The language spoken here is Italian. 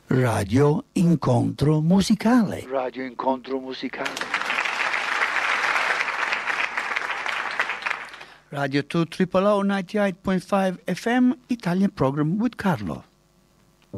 Radio Incontro Musicale. Radio Incontro Musicale. Radio 2 OOO 98.5 FM Italian program with Carlo.